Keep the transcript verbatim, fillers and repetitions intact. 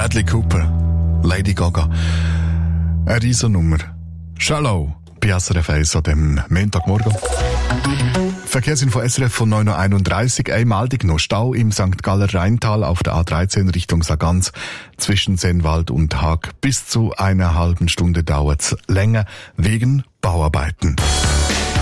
Bradley Cooper, Lady Gaga. Eine Riesennummer. Shallow bei S R F eins an dem Montagmorgen. Verkehrsinfo S R F von neun Uhr einunddreißig. Eine Meldung noch. Stau im Sankt Galler Rheintal auf der A dreizehn Richtung Sargans zwischen Sennwald und Haag. Bis zu einer halben Stunde dauert's länger wegen Bauarbeiten.